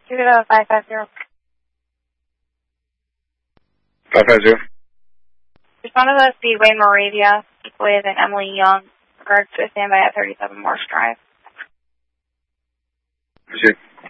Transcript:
550. 550. Respond to the Speedway Moravia with an Emily Young. Regards to a standby at 37 Morse Drive. Proceed.